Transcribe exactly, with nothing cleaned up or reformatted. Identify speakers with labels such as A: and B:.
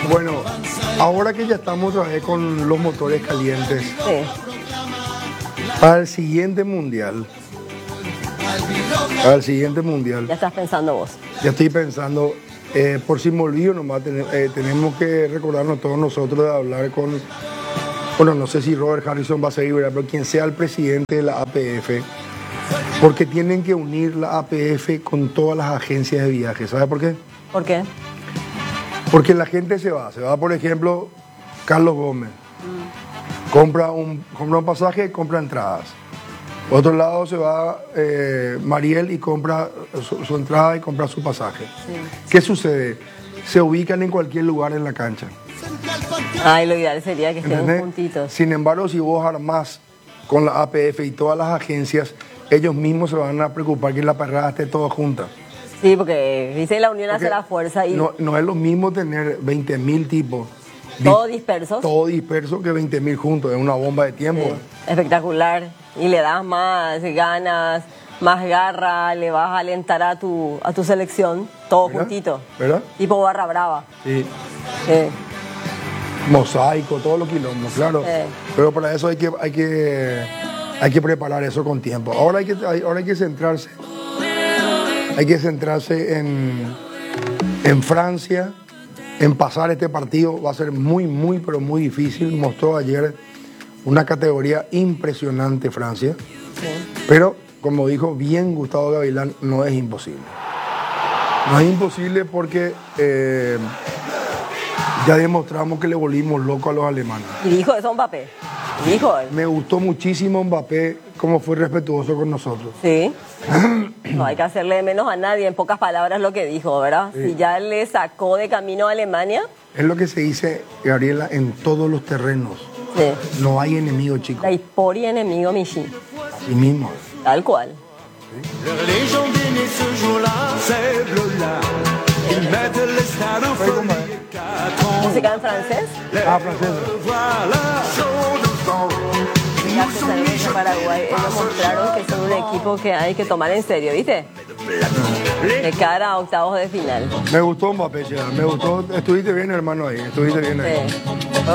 A: Bueno, ahora que ya estamos otra vez con los motores calientes,
B: Sí.
A: para el siguiente mundial, para el siguiente mundial,
B: Ya estás pensando vos.
A: ya estoy pensando, eh, por si me olvido nomás, ten- eh, tenemos que recordarnos todos nosotros de hablar con, bueno, no sé si Robert Harrison va a seguir, ¿verdad? Pero quien sea el presidente de la A P F, porque tienen que unir la A P F con todas las agencias de viajes. ¿Sabe por qué?
B: ¿Por qué?
A: Porque la gente se va, se va, por ejemplo, Carlos Gómez, compra un, compra un pasaje, compra entradas. Por otro lado se va eh, Mariel y compra su, su entrada y compra su pasaje.
B: Sí.
A: ¿Qué sucede? Se ubican en cualquier lugar en la cancha.
B: Ay, lo ideal sería que estén
A: ¿Entendés?
B: juntitos.
A: Sin embargo, si vos armás con la A P F y todas las agencias, ellos mismos se van a preocupar que la parrada esté toda junta.
B: Sí, porque dice la unión hace
A: Porque
B: la fuerza y
A: no, no es lo mismo tener veinte mil tipos, di-
B: todos dispersos.
A: todo disperso, que veinte mil juntos. Es una bomba de tiempo.
B: Sí, espectacular. Y le das más ganas, más garra, le vas a alentar a tu, a tu selección, todo
A: ¿Verdad?
B: juntito.
A: ¿Verdad?
B: Tipo barra brava.
A: Sí.
B: Sí.
A: Mosaico, todos los quilombos, claro.
B: Sí.
A: Pero para eso hay que, hay que, hay que preparar eso con tiempo. Ahora hay que, hay- ahora hay que centrarse. Hay que centrarse en, en Francia, en pasar este partido. Va a ser muy, muy, pero muy difícil. Mostró ayer una categoría impresionante Francia.
B: Sí.
A: Pero, como dijo bien Gustavo Gavilán, no es imposible. No es imposible porque eh, ya demostramos que le volvimos locos a los alemanes.
B: Y dijo eso Mbappé. Dijo él.
A: Me gustó muchísimo Mbappé, cómo fue respetuoso con nosotros.
B: Sí. No hay que hacerle de menos a nadie, en pocas palabras lo que dijo, ¿verdad?
A: Sí.
B: Si ya le sacó de camino a Alemania,
A: Es lo que se dice, Gabriela, en todos los terrenos.
B: sí.
A: No hay enemigo, chicos.
B: La hiporia enemigo Michi.
A: Así mismo.
B: Tal cual.
C: Les gens venaient ce jour-là, ces bleus-là. Ils mettent les stades au feu. Quatre ans,
B: Música en francés.
A: Ah, francés.
C: voilà.
B: Ya que salimos de Paraguay, ellos mostraron que son un equipo que hay que tomar en serio, ¿viste? De cara a octavos de final.
A: Me gustó Mbappé, Gerard, me gustó. Estuviste bien, hermano, ahí. Estuviste bien ahí.
B: Sí.